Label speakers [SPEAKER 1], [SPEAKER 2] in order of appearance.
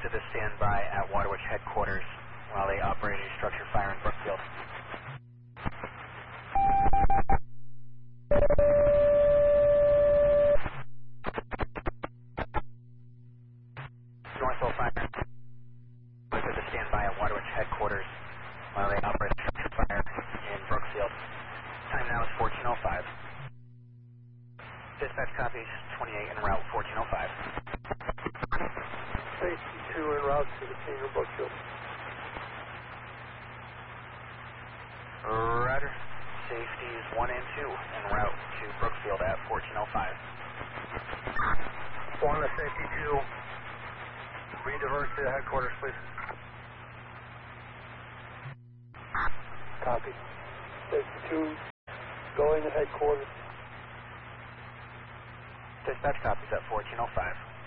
[SPEAKER 1] to the standby at Waterwitch headquarters while they operate a structure fire in Brookfield. Northville Fire to the standby at Waterwitch headquarters while they operate a structure fire in Brookfield. Time now is 14:05. Dispatch copies 28 en route 14:05.
[SPEAKER 2] Safety 2 en route to the scene of Brookfield.
[SPEAKER 1] Roger. Safeties 1 and 2 en route to Brookfield at 14:05.
[SPEAKER 2] 1 to safety 2. Redivert to headquarters, please. Copy. Safety 2, going to headquarters.
[SPEAKER 1] Dispatch copies at 14:05.